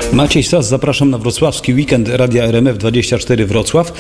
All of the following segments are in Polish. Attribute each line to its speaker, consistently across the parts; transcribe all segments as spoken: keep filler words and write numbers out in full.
Speaker 1: Maciej Stas, zapraszam na wrocławski weekend Radia R M F dwadzieścia cztery Wrocław.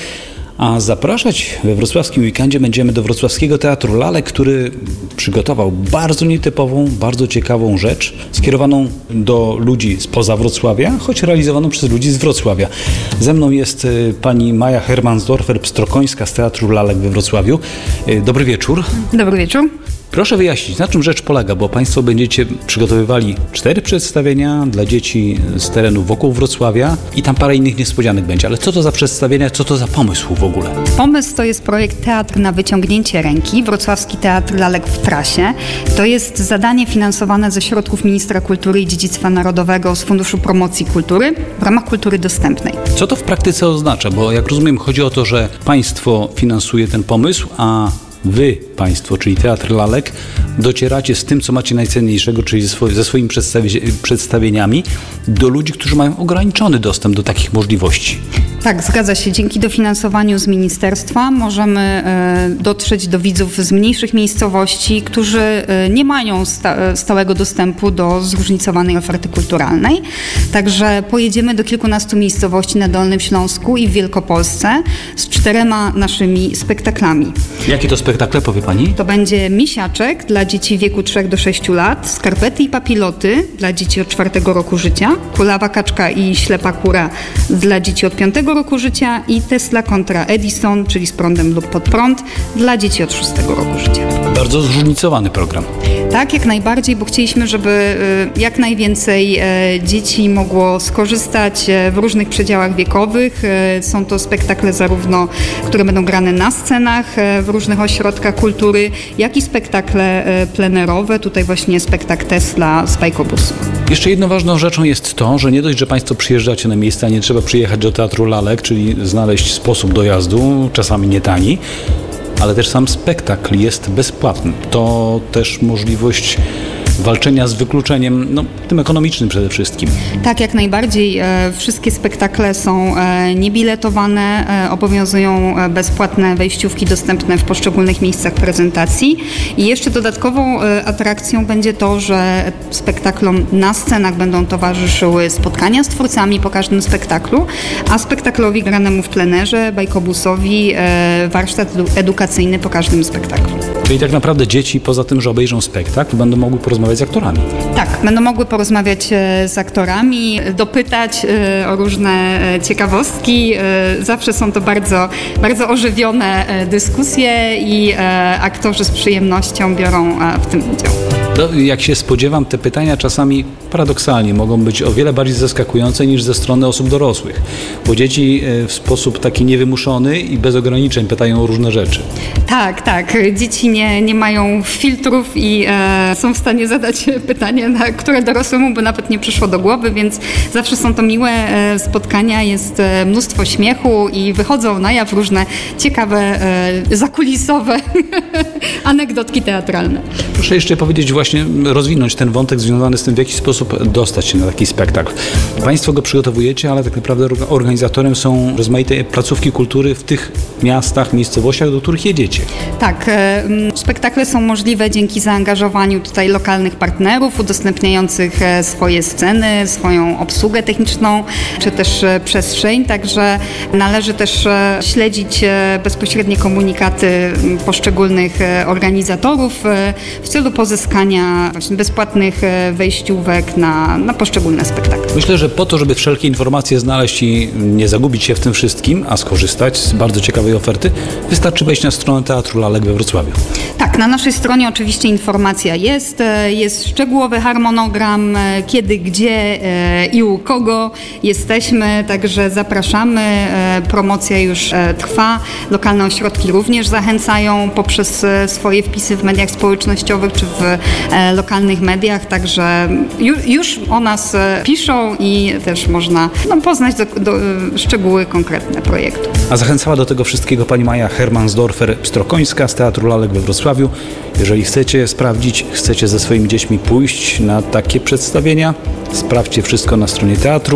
Speaker 1: A zapraszać we wrocławskim weekendzie będziemy do Wrocławskiego Teatru Lalek, który przygotował bardzo nietypową, bardzo ciekawą rzecz, skierowaną do ludzi spoza Wrocławia, choć realizowaną przez ludzi z Wrocławia. Ze mną jest pani Maja Hermansdorfer-Pstrokońska z Teatru Lalek we Wrocławiu. Dobry wieczór.
Speaker 2: Dobry wieczór.
Speaker 1: Proszę wyjaśnić, na czym rzecz polega, bo Państwo będziecie przygotowywali cztery przedstawienia dla dzieci z terenu wokół Wrocławia i tam parę innych niespodzianek będzie. Ale co to za przedstawienia, co to za pomysł w ogóle?
Speaker 2: Pomysł to jest projekt Teatr na wyciągnięcie ręki, Wrocławski Teatr Lalek w trasie. To jest zadanie finansowane ze środków Ministra Kultury i Dziedzictwa Narodowego z Funduszu Promocji Kultury w ramach kultury dostępnej.
Speaker 1: Co to w praktyce oznacza? Bo jak rozumiem, chodzi o to, że państwo finansuje ten pomysł, a Wy, Państwo, czyli Teatr Lalek, docieracie z tym, co macie najcenniejszego, czyli ze, swo- ze swoimi przedstawi- przedstawieniami do ludzi, którzy mają ograniczony dostęp do takich możliwości.
Speaker 2: Tak, zgadza się. Dzięki dofinansowaniu z ministerstwa możemy e, dotrzeć do widzów z mniejszych miejscowości, którzy e, nie mają sta- stałego dostępu do zróżnicowanej oferty kulturalnej. Także pojedziemy do kilkunastu miejscowości na Dolnym Śląsku i w Wielkopolsce z czterema naszymi spektaklami.
Speaker 1: Jakie to spektakle, powie Pani?
Speaker 2: To będzie Misiaczek dla dzieci w wieku trzech do sześciu lat, Skarpety i papiloty dla dzieci od czwartego roku życia, Kulawa kaczka i ślepa kura dla dzieci od piątego roku życia i Tesla kontra Edison, czyli z prądem lub pod prąd dla dzieci od szóstego roku życia.
Speaker 1: Bardzo zróżnicowany program.
Speaker 2: Tak, jak najbardziej, bo chcieliśmy, żeby jak najwięcej dzieci mogło skorzystać w różnych przedziałach wiekowych. Są to spektakle zarówno, które będą grane na scenach w różnych ośrodkach kultury, jak i spektakle plenerowe. Tutaj właśnie spektakl Tesla z bajkobusu.
Speaker 1: Jeszcze jedną ważną rzeczą jest to, że nie dość, że Państwo przyjeżdżacie na miejsce, a nie trzeba przyjechać do Teatru Lalek, czyli znaleźć sposób dojazdu, czasami nie tani, ale też sam spektakl jest bezpłatny. To też możliwość walczenia z wykluczeniem, no, tym ekonomicznym przede wszystkim.
Speaker 2: Tak, jak najbardziej. E, wszystkie spektakle są e, niebiletowane, e, obowiązują e, bezpłatne wejściówki dostępne w poszczególnych miejscach prezentacji. I jeszcze dodatkową e, atrakcją będzie to, że spektaklom na scenach będą towarzyszyły spotkania z twórcami po każdym spektaklu, a spektaklowi granemu w plenerze, bajkobusowi, e, warsztat edukacyjny po każdym spektaklu.
Speaker 1: Czyli tak naprawdę dzieci, poza tym, że obejrzą spektakl, będą mogły porozmawiać z aktorami.
Speaker 2: Tak, będą mogły porozmawiać z aktorami, dopytać o różne ciekawostki. Zawsze są to bardzo, bardzo ożywione dyskusje i aktorzy z przyjemnością biorą w tym udział.
Speaker 1: To, jak się spodziewam, te pytania czasami paradoksalnie mogą być o wiele bardziej zaskakujące niż ze strony osób dorosłych, bo dzieci w sposób taki niewymuszony i bez ograniczeń pytają o różne rzeczy.
Speaker 2: Tak, tak. Dzieci nie, nie mają filtrów i e, są w stanie zadać pytanie, na które dorosłemu by nawet nie przyszło do głowy, więc zawsze są to miłe e, spotkania, jest e, mnóstwo śmiechu i wychodzą na jaw różne ciekawe, e, zakulisowe anegdotki teatralne.
Speaker 1: Proszę jeszcze powiedzieć, właśnie rozwinąć ten wątek związany z tym, w jaki sposób dostać się na taki spektakl. Państwo go przygotowujecie, ale tak naprawdę organizatorem są rozmaite placówki kultury w tych miastach, miejscowościach, do których jedziecie.
Speaker 2: Tak, e, spektakle są możliwe dzięki zaangażowaniu tutaj lokalnych partnerów udostępniających e, swoje sceny, swoją obsługę techniczną, czy też e, przestrzeń, także należy też e, śledzić e, bezpośrednie komunikaty m, poszczególnych e, organizatorów e, w celu pozyskania właśnie bezpłatnych e, wejściówek na, na poszczególne spektakle.
Speaker 1: Myślę, że po to, żeby wszelkie informacje znaleźć i nie zagubić się w tym wszystkim, a skorzystać z bardzo ciekawej oferty, wystarczy wejść na stronę Teatru Lalek we Wrocławiu.
Speaker 2: Tak, na naszej stronie oczywiście informacja jest, jest szczegółowy harmonogram, kiedy, gdzie i u kogo jesteśmy, także zapraszamy. Promocja już trwa, lokalne ośrodki również zachęcają poprzez swoje wpisy w mediach społecznościowych czy w lokalnych mediach, także już o nas piszą i też można no, poznać do, do, szczegóły konkretne projektu.
Speaker 1: A zachęcała do tego wszystkiego pani Maja Hermansdorfer-Pstrokońska z Teatru Lalek we Wrocławiu. Jeżeli chcecie sprawdzić, chcecie ze swoimi dziećmi pójść na takie przedstawienia, sprawdźcie wszystko na stronie teatru.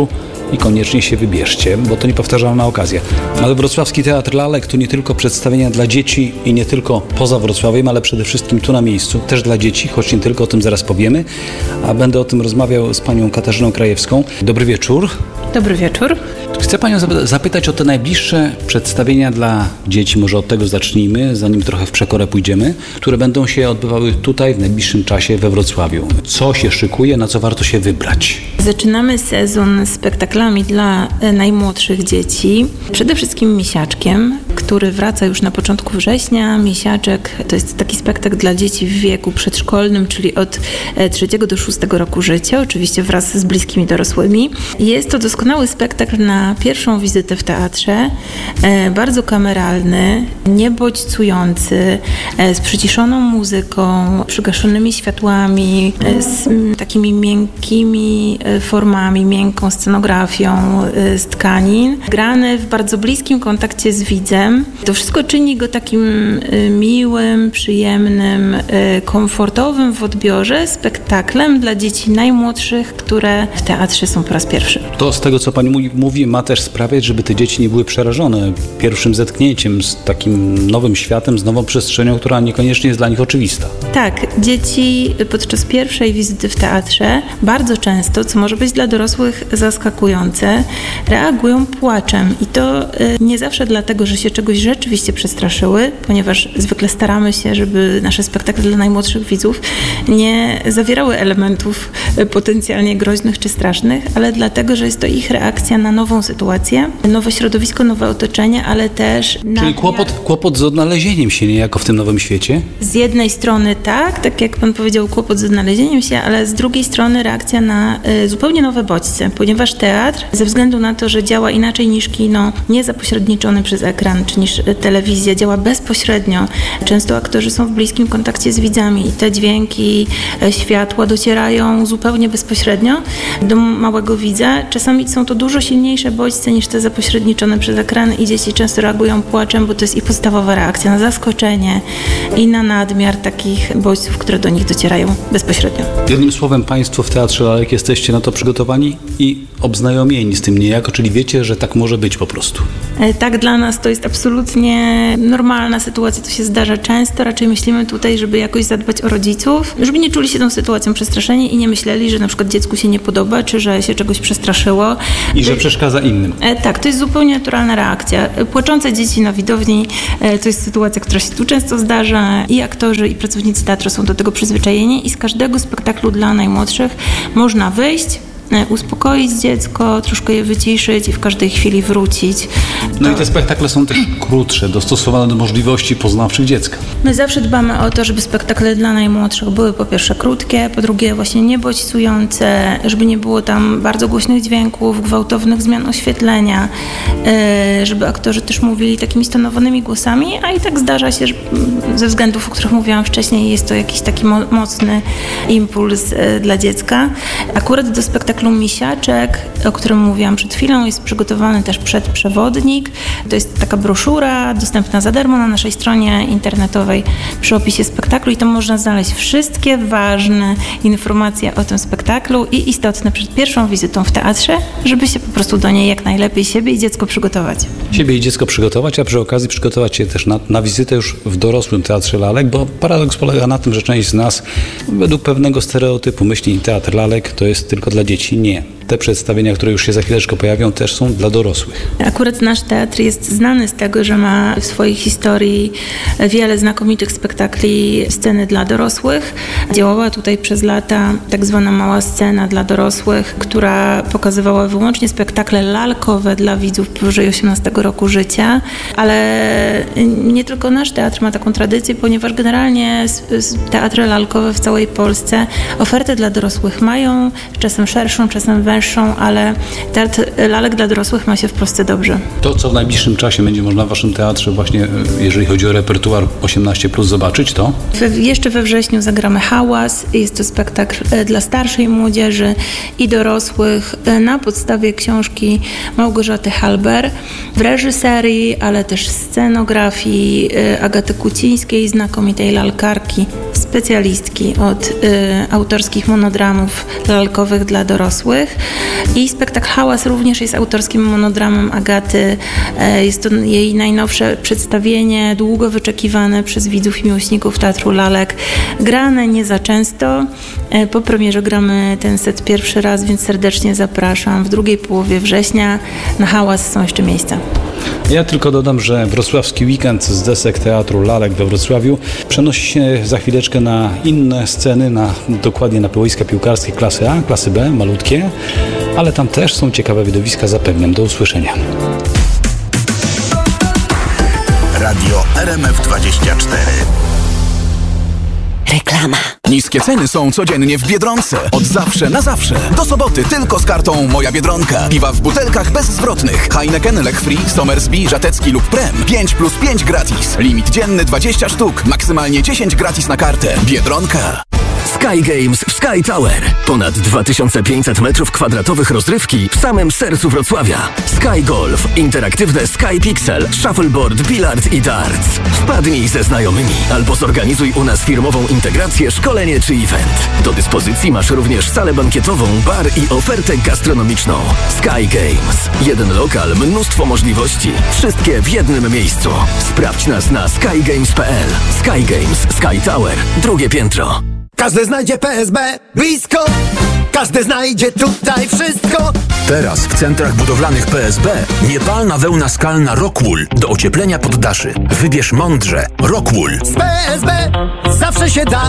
Speaker 1: i koniecznie się wybierzcie, bo to niepowtarzalna okazja. Ale Wrocławski Teatr Lalek to nie tylko przedstawienia dla dzieci i nie tylko poza Wrocławiem, ale przede wszystkim tu na miejscu, też dla dzieci, choć nie tylko, o tym zaraz powiemy, a będę o tym rozmawiał z panią Katarzyną Krajewską. Dobry wieczór.
Speaker 3: Dobry wieczór.
Speaker 1: Chcę panią zapytać o te najbliższe przedstawienia dla dzieci, może od tego zacznijmy, zanim trochę w przekorę pójdziemy, które będą się odbywały tutaj w najbliższym czasie we Wrocławiu. Co się szykuje, na co warto się wybrać?
Speaker 3: Zaczynamy sezon spektaklami dla najmłodszych dzieci. Przede wszystkim Misiaczkiem, który wraca już na początku września. Misiaczek to jest taki spektakl dla dzieci w wieku przedszkolnym, czyli od trzeciego do szóstego roku życia, oczywiście wraz z bliskimi dorosłymi. Jest to doskonały spektakl na pierwszą wizytę w teatrze, bardzo kameralny, niebodźcujący, z przyciszoną muzyką, przygaszonymi światłami, z takimi miękkimi formami, miękką scenografią z tkanin, grany w bardzo bliskim kontakcie z widzem. To wszystko czyni go takim miłym, przyjemnym, komfortowym w odbiorze spektaklem dla dzieci najmłodszych, które w teatrze są po raz pierwszy.
Speaker 1: To z tego, co pani mówi, ma też sprawiać, żeby te dzieci nie były przerażone pierwszym zetknięciem z takim nowym światem, z nową przestrzenią, która niekoniecznie jest dla nich oczywista.
Speaker 3: Tak, dzieci podczas pierwszej wizyty w teatrze bardzo często, co może być dla dorosłych zaskakujące, reagują płaczem i to nie zawsze dlatego, że się czegoś rzeczywiście przestraszyły, ponieważ zwykle staramy się, żeby nasze spektakle dla najmłodszych widzów nie zawierały elementów potencjalnie groźnych czy strasznych, ale dlatego, że jest to ich reakcja na nową sytuację, nowe środowisko, nowe otoczenie, ale też...
Speaker 1: Czyli kłopot, kłopot z odnalezieniem się niejako w tym nowym świecie?
Speaker 3: Z jednej strony tak, tak jak pan powiedział, kłopot z odnalezieniem się, ale z drugiej strony reakcja na y, zupełnie nowe bodźce, ponieważ teatr, ze względu na to, że działa inaczej niż kino, nie zapośredniczony przez ekran, czy niż y, telewizja, działa bezpośrednio. Często aktorzy są w bliskim kontakcie z widzami i te dźwięki, y, światła docierają zupełnie bezpośrednio do małego widza. Czasami są to dużo silniejsze bodźce niż te zapośredniczone przez ekran i dzieci często reagują płaczem, bo to jest ich podstawowa reakcja na zaskoczenie i na nadmiar takich bodźców, które do nich docierają bezpośrednio.
Speaker 1: Jednym słowem, państwo w Teatrze Lalek jesteście na to przygotowani i obznajomieni z tym niejako, czyli wiecie, że tak może być po prostu.
Speaker 3: Tak, dla nas to jest absolutnie normalna sytuacja, to się zdarza często. Raczej myślimy tutaj, żeby jakoś zadbać o rodziców, żeby nie czuli się tą sytuacją przestraszeni i nie myśleli, że na przykład dziecku się nie podoba, czy że się czegoś przestraszyło.
Speaker 1: I że przeszkadza innym.
Speaker 3: Tak, to jest zupełnie naturalna reakcja. Płaczące dzieci na widowni to jest sytuacja, która się tu często zdarza. I aktorzy, i pracownicy teatru są do tego przyzwyczajeni i z każdego spektaklu dla najmłodszych można wyjść, uspokoić dziecko, troszkę je wyciszyć i w każdej chwili wrócić.
Speaker 1: No i te spektakle są też krótsze, dostosowane do możliwości poznawczych dziecka.
Speaker 3: My zawsze dbamy o to, żeby spektakle dla najmłodszych były po pierwsze krótkie, po drugie właśnie niebodźcujące, żeby nie było tam bardzo głośnych dźwięków, gwałtownych zmian oświetlenia, żeby aktorzy też mówili takimi stonowanymi głosami, a i tak zdarza się, że ze względów, o których mówiłam wcześniej, jest to jakiś taki mo- mocny impuls dla dziecka. Akurat do spektaklu Misiaczek, o którym mówiłam przed chwilą, jest przygotowany też przedprzewodnik. To jest taka broszura dostępna za darmo na naszej stronie internetowej przy opisie spektaklu i tam można znaleźć wszystkie ważne informacje o tym spektaklu i istotne przed pierwszą wizytą w teatrze, żeby się po prostu do niej jak najlepiej siebie i dziecko przygotować.
Speaker 1: Siebie i dziecko przygotować, a przy okazji przygotować się też na, na wizytę już w dorosłym Teatrze Lalek, bo paradoks polega na tym, że część z nas według pewnego stereotypu myśli, teatr lalek to jest tylko dla dzieci. Nie. Te przedstawienia, które już się za chwileczkę pojawią, też są dla dorosłych.
Speaker 3: Akurat nasz teatr jest znany z tego, że ma w swojej historii wiele znakomitych spektakli, sceny dla dorosłych. Działała tutaj przez lata tak zwana mała scena dla dorosłych, która pokazywała wyłącznie spektakle lalkowe dla widzów powyżej osiemnastego roku życia, ale nie tylko nasz teatr ma taką tradycję, ponieważ generalnie teatry lalkowe w całej Polsce ofertę dla dorosłych mają, czasem szerszą, czasem węższą, ale teatr lalek dla dorosłych ma się w Polsce dobrze.
Speaker 1: To, co w najbliższym czasie będzie można w waszym teatrze właśnie, jeżeli chodzi o repertuar osiemnaście plus zobaczyć, to?
Speaker 3: We, jeszcze we wrześniu zagramy Hałas. Jest to spektakl dla starszej młodzieży i dorosłych na podstawie książki Małgorzaty Halber w reżyserii, ale też scenografii Agaty Kucińskiej, znakomitej lalkarki. specjalistki od y, autorskich monodramów lalkowych dla dorosłych i spektakl Hałas również jest autorskim monodramem Agaty. E, jest to jej najnowsze przedstawienie, długo wyczekiwane przez widzów i miłośników teatru lalek. Grane nie za często. E, po premierze gramy ten set pierwszy raz, więc serdecznie zapraszam. W drugiej połowie września na Hałas są jeszcze miejsca.
Speaker 1: Ja tylko dodam, że wrocławski weekend z desek Teatru Lalek we Wrocławiu przenosi się za chwileczkę na inne sceny, na, dokładnie na boiska piłkarskie klasy A, klasy B, malutkie, ale tam też są ciekawe widowiska, zapewniam. Do usłyszenia.
Speaker 4: Radio R M F dwadzieścia cztery.
Speaker 5: Reklama.
Speaker 4: Niskie ceny są codziennie w Biedronce. Od zawsze na zawsze. Do soboty tylko z kartą Moja Biedronka. Piwa w butelkach bezzwrotnych. Heineken, Lech Free, Somersby, Żatecki lub Prem. pięć plus pięć gratis. Limit dzienny dwadzieścia sztuk. Maksymalnie dziesięć gratis na kartę. Biedronka.
Speaker 6: Sky Games w Sky Tower. Ponad dwa tysiące pięćset metrów kwadratowych rozrywki w samym sercu Wrocławia. Sky Golf, interaktywne Sky Pixel, shuffleboard, bilard i darts. Wpadnij ze znajomymi albo zorganizuj u nas firmową integrację, szkolenie czy event. Do dyspozycji masz również salę bankietową, bar i ofertę gastronomiczną. Sky Games. Jeden lokal, mnóstwo możliwości. Wszystkie w jednym miejscu. Sprawdź nas na sky games kropka p l. Sky Games, Sky Tower, drugie piętro.
Speaker 7: Każdy znajdzie P S B blisko, każdy znajdzie tutaj wszystko.
Speaker 8: Teraz w centrach budowlanych P S B niepalna wełna skalna Rockwool do ocieplenia poddaszy. Wybierz mądrze. Rockwool.
Speaker 7: Z P S B zawsze się da.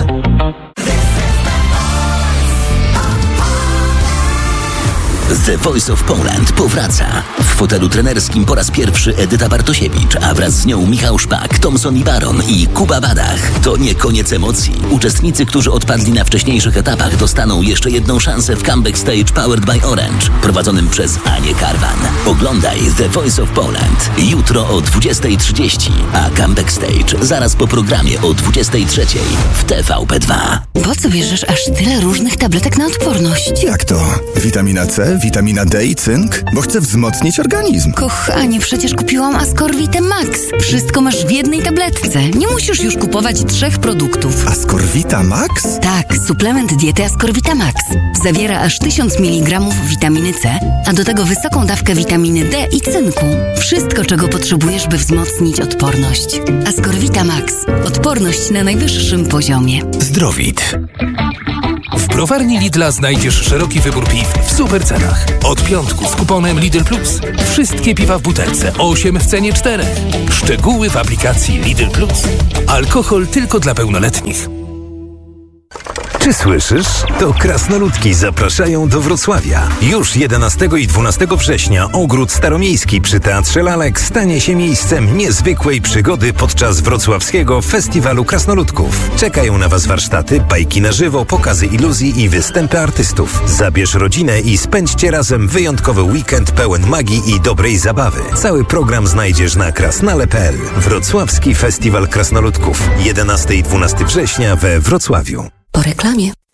Speaker 5: The Voice of Poland powraca. W fotelu trenerskim po raz pierwszy Edyta Bartosiewicz, a wraz z nią Michał Szpak, Thomson i Baron i Kuba Badach. To nie koniec emocji. Uczestnicy, którzy odpadli na wcześniejszych etapach, dostaną jeszcze jedną szansę w Comeback Stage Powered by Orange, prowadzonym przez Anię Karwan. Oglądaj The Voice of Poland jutro o dwudziesta trzydzieści, a Comeback Stage zaraz po programie o dwudziesta trzecia w T V P dwa.
Speaker 9: Po co bierzesz aż tyle różnych tabletek na odporność?
Speaker 10: Jak to? Witamina C, witamina D i cynk? Bo chcę wzmocnić organizm.
Speaker 9: Kochanie, przecież kupiłam Ascorvitę Max. Wszystko masz w jednej tabletce. Nie musisz już kupować trzech produktów.
Speaker 10: Ascorvita Max?
Speaker 9: Tak, suplement diety Ascorvita Max. Zawiera aż tysiąc miligramów witaminy C, a do tego wysoką dawkę witaminy D i cynku. Wszystko, czego potrzebujesz, by wzmocnić odporność. Ascorvita Max. Odporność na najwyższym poziomie.
Speaker 8: Zdrowit.
Speaker 11: W browarni Lidla znajdziesz szeroki wybór piw w super cenach. Od piątku z kuponem Lidl Plus. Wszystkie piwa w butelce, osiem w cenie czterech. Szczegóły w aplikacji Lidl Plus. Alkohol tylko dla pełnoletnich.
Speaker 12: Czy słyszysz? To krasnoludki zapraszają do Wrocławia. Już jedenastego i dwunastego września Ogród Staromiejski przy Teatrze Lalek stanie się miejscem niezwykłej przygody podczas wrocławskiego Festiwalu Krasnoludków. Czekają na Was warsztaty, bajki na żywo, pokazy iluzji i występy artystów. Zabierz rodzinę i spędźcie razem wyjątkowy weekend pełen magii i dobrej zabawy. Cały program znajdziesz na krasnale kropka p l. Wrocławski Festiwal Krasnoludków. jedenastego i dwunastego września we Wrocławiu.
Speaker 9: Po reklamie.